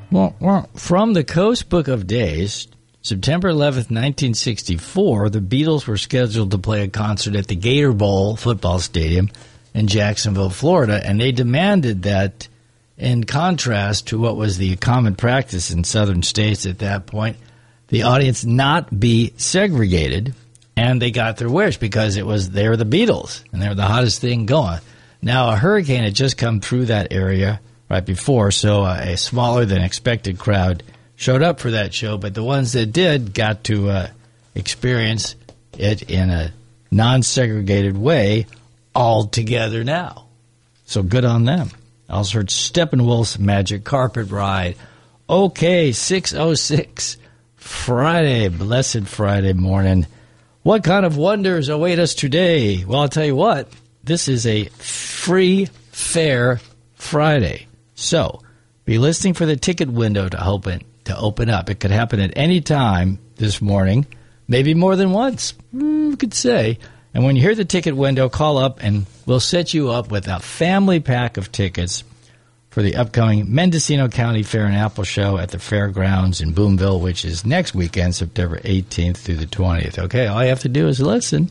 Well, from the Coast Book of Days, September 11th, 1964, the Beatles were scheduled to play a concert at the Gator Bowl football stadium in Jacksonville, Florida, and they demanded that, in contrast to what was the common practice in southern states at that point, the audience not be segregated, and they got their wish because they were the Beatles, and they were the hottest thing going. Now, a hurricane had just come through that area right before, so a smaller than expected crowd showed up for that show, but the ones that did got to experience it in a non-segregated way all together now. So good on them. I also heard Steppenwolf's Magic Carpet Ride. Okay, 6:06, Friday, blessed Friday morning. What kind of wonders await us today? Well, I'll tell you what, this is a free, fair Friday. So, be listening for the ticket window to open up. It could happen at any time this morning, maybe more than once, we could say. And when you hear the ticket window, call up and we'll set you up with a family pack of tickets for the upcoming Mendocino County Fair and Apple Show at the Fairgrounds in Boonville, which is next weekend, September 18th through the 20th. Okay, all you have to do is listen.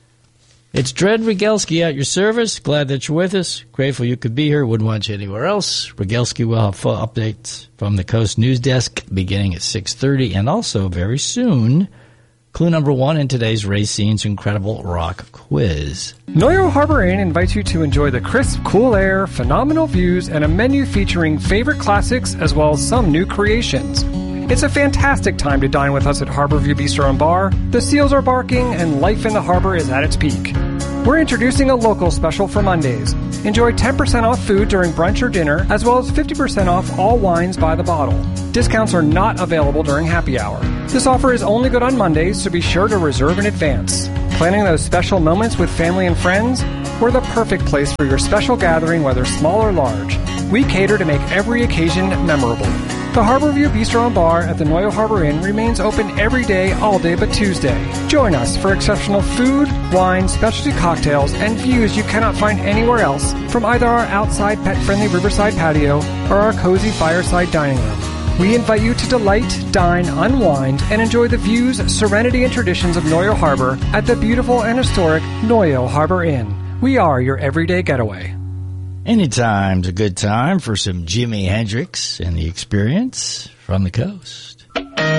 It's Dred Rogalski at your service. Glad that you're with us. Grateful you could be here. Wouldn't want you anywhere else. Rogalski will have full updates from the Coast News Desk beginning at 6:30, and also very soon, clue number 1 in today's Racine's Incredible Rock Quiz. Noyo Harbor Inn invites you to enjoy the crisp, cool air, phenomenal views, and a menu featuring favorite classics as well as some new creations. It's a fantastic time to dine with us at Harborview Bistro and Bar. The seals are barking and life in the harbor is at its peak. We're introducing a local special for Mondays. Enjoy 10% off food during brunch or dinner, as well as 50% off all wines by the bottle. Discounts are not available during happy hour. This offer is only good on Mondays, so be sure to reserve in advance. Planning those special moments with family and friends? We're the perfect place for your special gathering, whether small or large. We cater to make every occasion memorable. The Harborview Bistro and Bar at the Noyo Harbor Inn remains open every day, all day but Tuesday. Join us for exceptional food, wine, specialty cocktails, and views you cannot find anywhere else from either our outside pet-friendly riverside patio or our cozy fireside dining room. We invite you to delight, dine, unwind, and enjoy the views, serenity, and traditions of Noyo Harbor at the beautiful and historic Noyo Harbor Inn. We are your everyday getaway. Anytime's a good time for some Jimi Hendrix and the Experience from the Coast.